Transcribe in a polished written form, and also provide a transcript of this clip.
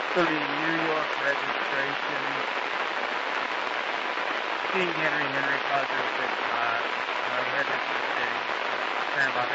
For the New York registration, King Henry 506, headed to the city. Stand by.